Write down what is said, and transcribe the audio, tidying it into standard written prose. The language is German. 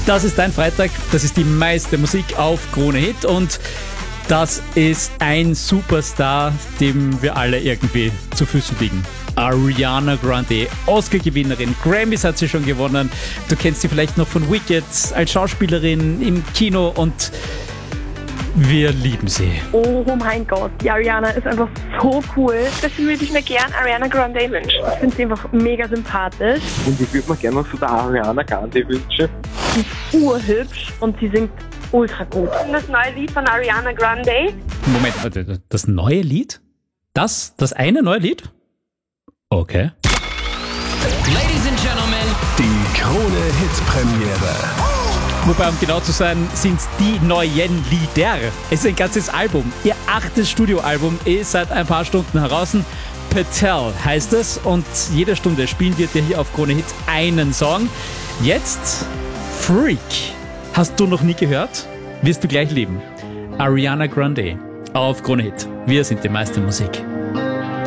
Das ist dein Freitag, das ist die meiste Musik auf Krone Hit und das ist ein Superstar, dem wir alle irgendwie zu Füßen liegen. Ariana Grande, Oscar-Gewinnerin, Grammys hat sie schon gewonnen. Du kennst sie vielleicht noch von Wicked als Schauspielerin im Kino und wir lieben sie. Oh mein Gott, die Ariana ist einfach so cool. Deswegen würde ich mir gern Ariana Grande wünschen. Ich finde sie einfach mega sympathisch. Und ich würde mir gerne noch so der Ariana Grande wünschen. Sie ist urhübsch und sie singt ultra gut. Das neue Lied von Ariana Grande. Moment, das neue Lied? Das eine neue Lied? Okay. Ladies and Gentlemen, Die Krone-Hit-Premiere. Wobei, um genau zu sein, sind es die neuen Lieder. Es ist ein ganzes Album. Ihr 8. Studioalbum ist seit ein paar Stunden heraus. Patel heißt es und jede Stunde spielen wir dir hier auf Krone Hit einen Song. Jetzt Freak. Hast du noch nie gehört? Wirst du gleich lieben. Ariana Grande auf Krone Hit. Wir sind die meiste Musik.